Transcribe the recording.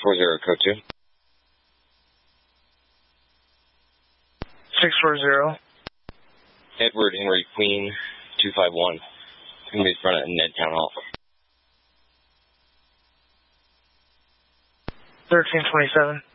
640, code 2. 640. Edward Henry Queen 251. It's going to be in front of Ned Town Hall. 1327.